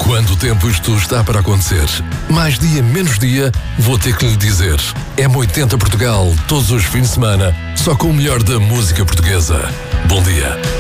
Quando o tempo isto está para acontecer, mais dia menos dia, vou ter que lhe dizer: M80 Portugal, todos os fins de semana, só com o melhor da música portuguesa. Bom dia.